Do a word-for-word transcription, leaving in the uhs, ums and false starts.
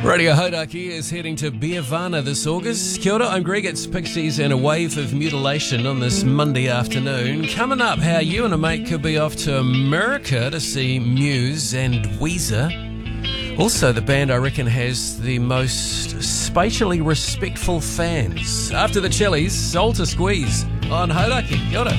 Radio Hodaki is heading to Beervana this August. Kia ora, I'm Greg. It's Pixies and a wave of mutilation on this Monday afternoon. Coming up, how you and a mate could be off to America to see Muse and Weezer. Also, the band I reckon has the most spatially respectful fans. After the Chili's, Soul to Squeeze on Hodaki. Kia ora.